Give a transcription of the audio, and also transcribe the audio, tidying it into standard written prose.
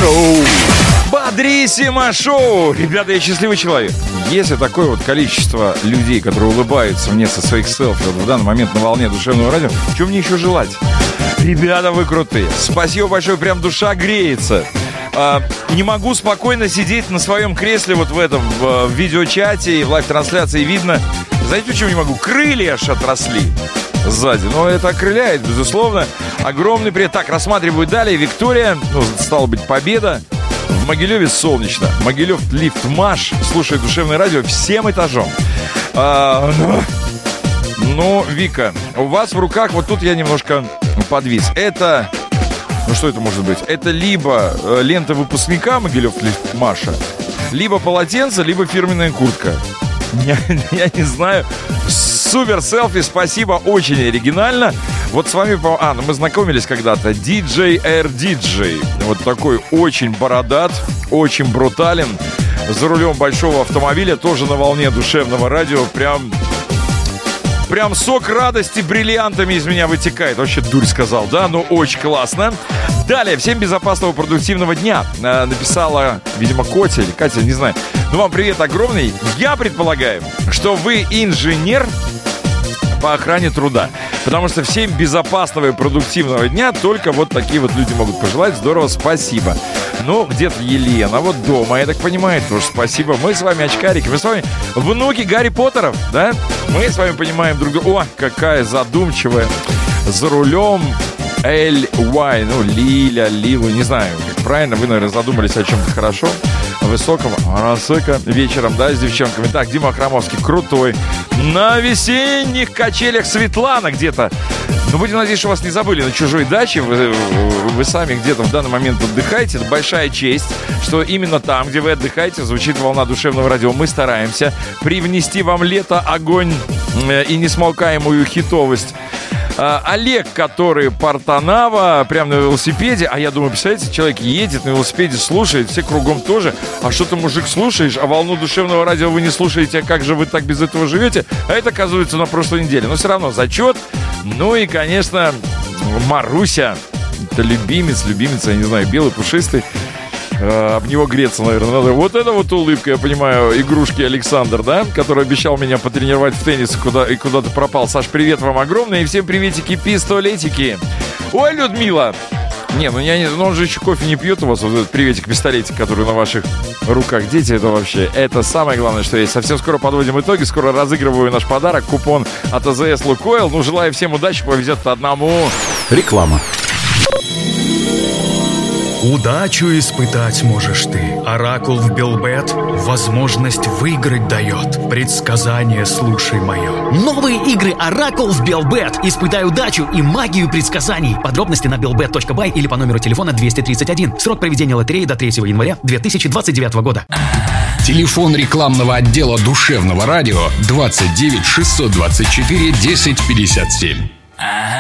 шоу. Бодриссимо шоу. Ребята, я счастливый человек. Если такое вот количество людей, которые улыбаются мне со своих селфи вот в данный момент на волне душевного радио, что мне еще желать? Ребята, вы крутые. Спасибо большое, прям душа греется. Не могу спокойно сидеть на своем кресле вот в этом в видеочате и в лайв-трансляции. Видно, знаете, почему не могу? Крылья аж отросли сзади. Но это окрыляет, безусловно. Огромный привет. Так, рассматриваю далее. Виктория, стало быть, победа. В Могилеве солнечно. Могилев лифт-маш. Слушает душевное радио всем этажом. Ну, Вика, у вас в руках, вот тут я немножко подвис. Это, что это может быть? Это либо лента выпускника Могилев лифт-маша, либо полотенце, либо фирменная куртка. Я не знаю. Супер селфи, спасибо, очень оригинально. Вот с вами, мы знакомились когда-то. DJ Air DJ. Вот такой очень бородат, очень брутален. За рулем большого автомобиля, тоже на волне душевного радио. Прям сок радости бриллиантами из меня вытекает. Вообще дурь сказал, да? Ну, очень классно. Далее, всем безопасного, продуктивного дня. Написала, видимо, Котя или Катя, не знаю. Ну, вам привет огромный. Я предполагаю, что вы инженер по охране труда. Потому что всем безопасного и продуктивного дня только вот такие вот люди могут пожелать. Здорово, спасибо. Ну, где-то Елена вот дома, я так понимаю, тоже спасибо. Мы с вами очкарики, мы с вами внуки Гарри Поттеров, да? Мы с вами понимаем друг друга. О, какая задумчивая. За рулем Л.Y. Ну, Лилу, не знаю, как правильно. Вы, наверное, задумались о чем-то хорошо. Высокого вечером, да, с девчонками. Так, Дима Храмовский, крутой. На весенних качелях Светлана где-то. Ну, будем надеяться, что вас не забыли на чужой даче. Вы сами где-то в данный момент отдыхаете. Это большая честь, что именно там, где вы отдыхаете, звучит волна душевного радио. Мы стараемся привнести вам лето, огонь и несмолкаемую хитовость. Олег, который Портанава, прям на велосипеде. А я думаю, представляете, человек едет на велосипеде, слушает, все кругом тоже. А что ты, мужик, слушаешь? А волну душевного радио вы не слушаете. А как же вы так без этого живете? А это, оказывается, на прошлой неделе. Но все равно зачет. Ну и, конечно, Маруся. Это любимец, я не знаю, белый, пушистый. Об него греться, наверное, надо. Вот это вот улыбка, я понимаю, игрушки Александр, да? Который обещал меня потренировать в теннис и куда-то пропал. Саш, привет вам огромный. И всем приветики, пистолетики. Ой, Людмила. Он же еще кофе не пьет у вас. Вот этот приветик-пистолетик, который на ваших руках. Дети, это вообще, это самое главное, что есть. Совсем скоро подводим итоги. Скоро разыгрываю наш подарок. Купон от АЗС Лукойл. Ну, желаю всем удачи. Повезет одному. Реклама. Удачу испытать можешь ты. Оракул в Белбет возможность выиграть дает. Предсказание слушай мое. Новые игры Оракул в Белбет. Испытай удачу и магию предсказаний. Подробности на belbet.by или по номеру телефона 231. Срок проведения лотереи до 3 января 2029 года. Телефон рекламного отдела душевного радио 29 624 10 57.